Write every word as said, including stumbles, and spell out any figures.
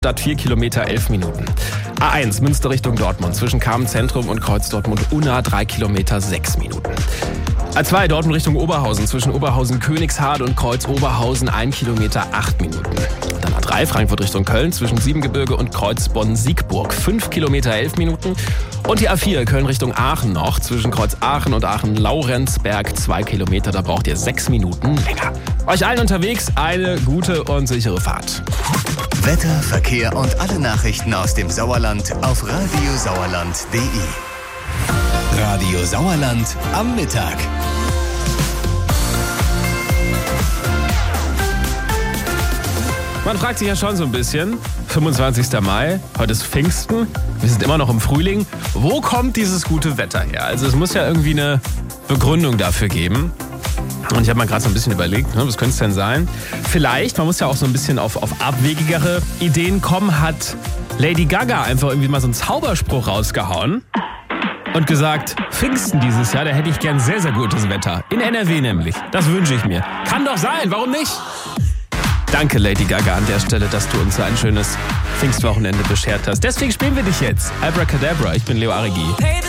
Stadt vier Kilometer, elf Minuten. A eins, Münster Richtung Dortmund, zwischen Kamen-Zentrum und Kreuz Dortmund-Unna, drei Kilometer, sechs Minuten. A zwei, Dortmund Richtung Oberhausen, zwischen Oberhausen-Königshardt und Kreuz Oberhausen, ein Kilometer, acht Minuten. Dann A drei, Frankfurt Richtung Köln, zwischen Siebengebirge und Kreuz Bonn-Siegburg, fünf Kilometer, elf Minuten. Und die A vier, Köln Richtung Aachen noch, zwischen Kreuz Aachen und Aachen-Laurenzberg, zwei Kilometer, da braucht ihr sechs Minuten länger. Euch allen unterwegs eine gute und sichere Fahrt. Wetter, Verkehr und alle Nachrichten aus dem Sauerland auf radiosauerland punkt de. Radio Sauerland am Mittag. Man fragt sich ja schon so ein bisschen, fünfundzwanzigster Mai, heute ist Pfingsten, wir sind immer noch im Frühling. Wo kommt dieses gute Wetter her? Also es muss ja irgendwie eine Begründung dafür geben. Und ich habe mal gerade so ein bisschen überlegt, ne, was könnte es denn sein? Vielleicht, man muss ja auch so ein bisschen auf, auf abwegigere Ideen kommen, hat Lady Gaga einfach irgendwie mal so einen Zauberspruch rausgehauen und gesagt, Pfingsten dieses Jahr, da hätte ich gern sehr, sehr gutes Wetter. In N R W nämlich. Das wünsche ich mir. Kann doch sein, warum nicht? Danke, Lady Gaga, an der Stelle, dass du uns so ein schönes Pfingstwochenende beschert hast. Deswegen spielen wir dich jetzt. Abracadabra, ich bin Leo Arigi.